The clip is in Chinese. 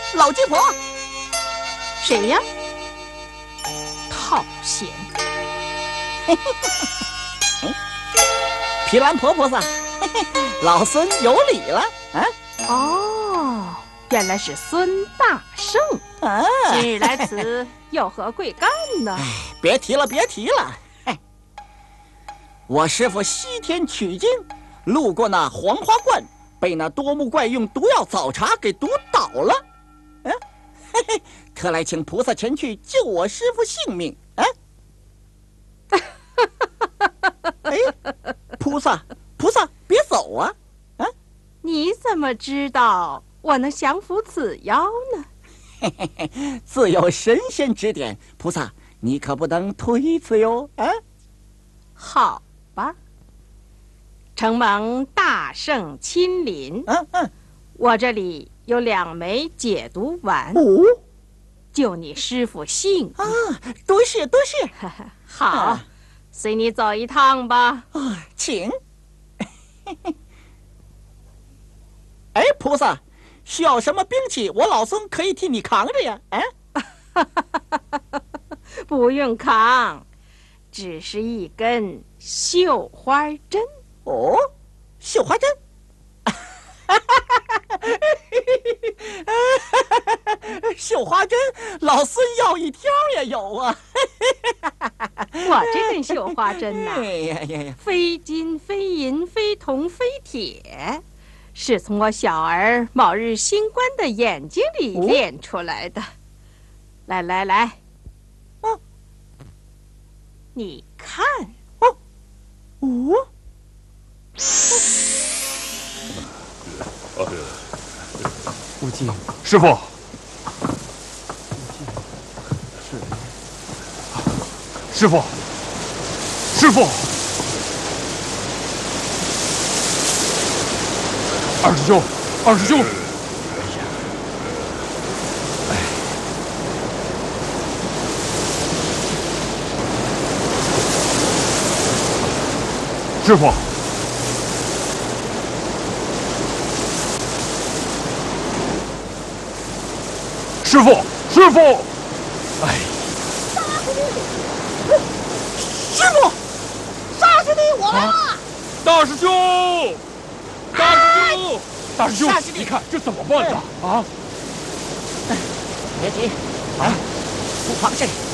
老鸡婆。 谁呀？套闲。 皮兰婆婆子，老孙有礼了。啊。 哦，原来是孙大圣。 啊， 今日来此有何贵干呢？ 别提了，别提了。我师傅西天取经，路过那黄花观，被那多目怪用毒药早茶给毒倒了。特来请菩萨前去救我师傅性命。菩萨，别走啊！ 你怎么知道我能降服此妖呢？ 自有神仙指点，菩萨你可不能推辞哟。 好吧，承蒙大圣亲临，我这里有2枚解毒丸，救你师傅性命。 多谢。 好，随你走一趟吧。 请。菩萨，需要什么兵器，我老孙可以替你扛着呀。 不用扛，只是一根绣花针。 绣花针。绣花针，老孙要1条也有啊。 我这根绣花针呐，非金非银非铜非铁，是从我小儿卯日星官的眼睛里炼出来的。来，你看。 无忌，师傅，师傅，二师兄，师傅。师傅， 杀死你！我来了！ 大师兄，你看这怎么办呢？ 别急，不妨事。